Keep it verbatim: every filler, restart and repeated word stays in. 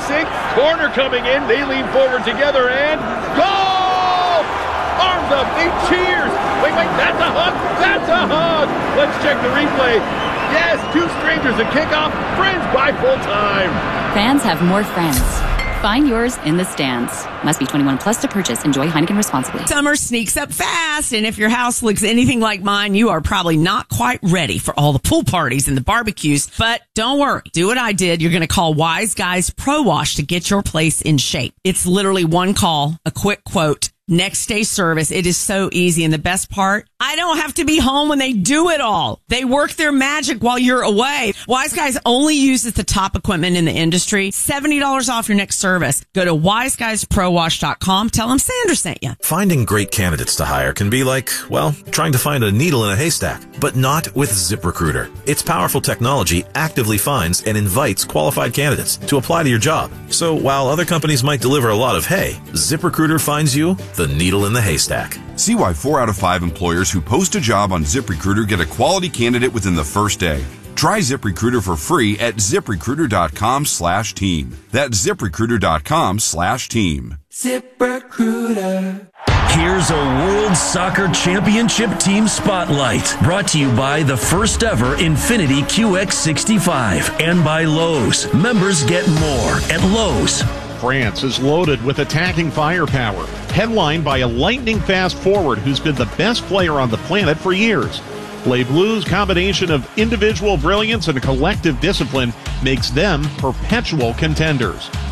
sink. Corner coming in. They lean forward together and goal! Arms up. They cheers. Wait, wait, that's a hug. That's a hug. Let's check the replay. Yes, two strangers at kickoff. Friends by full time. Fans have more friends. Find yours in the stands. Must be twenty-one plus to purchase. Enjoy Heineken responsibly. Summer sneaks up fast, and if your house looks anything like mine, you are probably not quite ready for all the pool parties and the barbecues. But don't worry. Do what I did. You're going to call Wise Guys Pro Wash to get your place in shape. It's literally one call, a quick quote, next day service. It is so easy. And the best part, I don't have to be home when they do it all. They work their magic while you're away. Wise Guys only uses the top equipment in the industry. seventy dollars off your next service. Go to wise guys pro wash dot com. Tell them Sandra sent you. Finding great candidates to hire can be like, well, trying to find a needle in a haystack, but not with ZipRecruiter. Its powerful technology actively finds and invites qualified candidates to apply to your job. So while other companies might deliver a lot of hay, ZipRecruiter finds you the needle in the haystack. See why four out of five employers who post a job on ZipRecruiter get a quality candidate within the first day. Try ZipRecruiter for free at ZipRecruiter.com slash team. That's ZipRecruiter.com slash team. ZipRecruiter. Here's a World Soccer Championship Team Spotlight, brought to you by the first ever Infiniti Q X sixty-five and by Lowe's. Members get more at Lowe's. France is loaded with attacking firepower, headlined by a lightning-fast forward who's been the best player on the planet for years. Les Bleus' combination of individual brilliance and collective discipline makes them perpetual contenders.